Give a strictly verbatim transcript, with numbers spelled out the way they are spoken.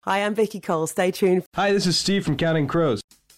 Hi, I'm Vicky Cole. Stay tuned. Hi, this is Steve from Counting Crows.